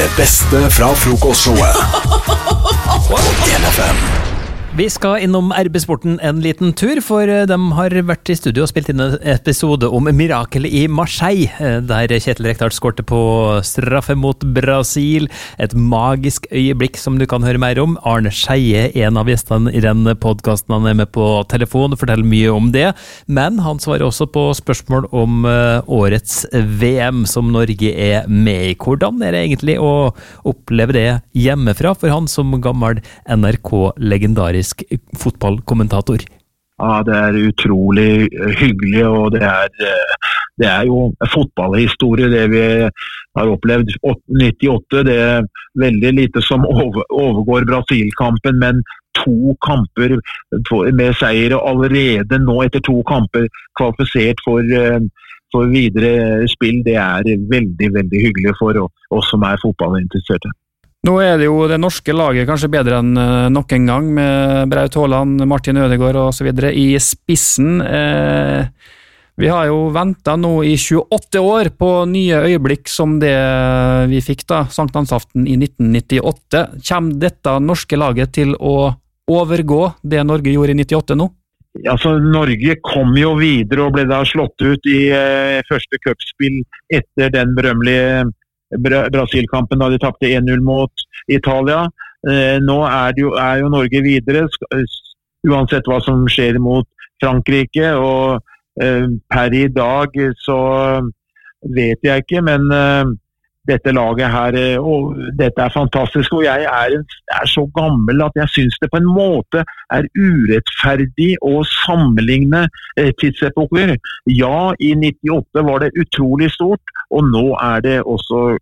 Det beste fra frokostshowet på NFM. Vi skal innom RB-sporten en liten tur, for de har vært i studio og spilt inn en episode om mirakelet i Marseille, der Kjetil Rekdal skårte på straffe mot Brasil. Et magisk øyeblikk som du kan høre mer om. Arne Skeie, en av gjestene i den podcasten, han er med på telefon og forteller mye om det. Men han svarer også på spørsmål om årets VM som Norge er med i. Hvordan er det egentlig å oppleve det hjemmefra for han som gammel NRK-legendarisk fotballkommentator? Ja, det utrolig hyggelig, og det jo fotballhistorie det vi har opplevd. 98, det veldig lite som overgår Brasil-kampen, men 2 kamper med seier, og allerede nå etter 2 kamper kvalifisert for videre spill. Det veldig, veldig hyggelig for oss som fotballinteresserte. Nå det jo det norske laget kanskje bedre enn nok en gang, med Braut Haaland, Martin Ødegaard og så videre i spissen. Vi har jo ventet nå i 28 år på nye øyeblikk som det vi fikk da, Sankthansaften i 1998. Kommer dette norske laget til å overgå det Norge gjorde i 98 nå? Altså, Norge kom jo videre og ble da slått ut i første cupspill etter den berømmelige Brasil-kampen da de tapte 1-0 mot Italia. Nå jo Norge videre, uansett hva som skjer mot Frankrike, og per i dag så vet jeg ikke, men dette laget her, og dette fantastisk, og jeg så gammel at jeg synes det på en måte urettferdig å sammenligne tidsepoker. Ja, i 98 var det utrolig stort, og nå det også